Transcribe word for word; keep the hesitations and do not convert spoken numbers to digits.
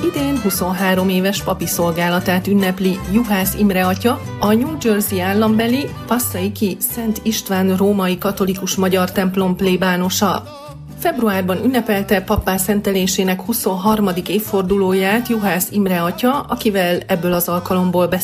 Idén huszonhárom éves papi szolgálatát ünnepli Juhász Imre atya, a New Jersey állambeli Passaiki Szent István római katolikus magyar templom plébánosa. Februárban ünnepelte pappá szentelésének huszonharmadik évfordulóját Juhász Imre atya, akivel ebből az alkalomból beszélt.